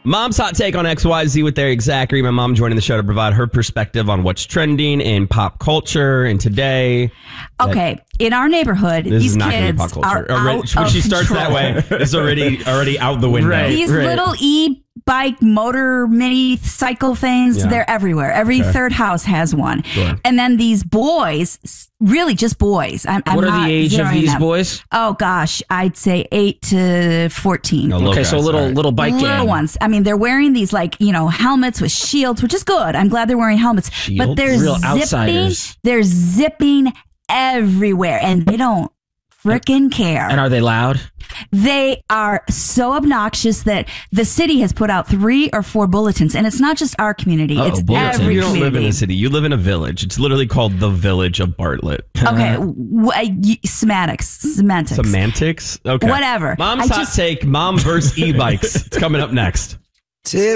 Mom's hot take on XYZ with Eric Zachary. My mom joining the show to provide her perspective on what's trending in pop culture and today. Okay, in our neighborhood, This these is not going to kids be pop culture. are out When of she starts control. that way, it's already out the window. Right. These little e-bike motor mini cycle things, Yeah. they're everywhere. Every third house has one. Sure. And then these boys, really just boys. I'm What are not the age of zeroing these them. boys? Oh gosh, I'd say 8 to 14. No, low Okay, guys, so all right. little bike Little gang. ones. I mean, they're wearing these helmets with shields, which is good. I'm glad they're wearing helmets. Shields? But they're Real zipping. outsiders. They're zipping everywhere, and they don't frickin' care. And are they loud? They are so obnoxious that the city has put out 3 or 4 bulletins, and it's not just our community; it's bulletins. every You don't live in community. a city. You live in a village. It's literally called the Village of Bartlett. Okay, semantics. Semantics? Okay. Whatever. Mom's hot take, mom versus e-bikes. It's coming up next.